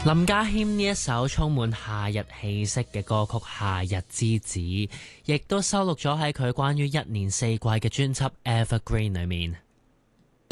林家謙呢一首充滿夏日氣息嘅歌曲《夏日之子》，亦都收錄咗喺佢關於一年四季嘅專輯《Evergreen》裏面。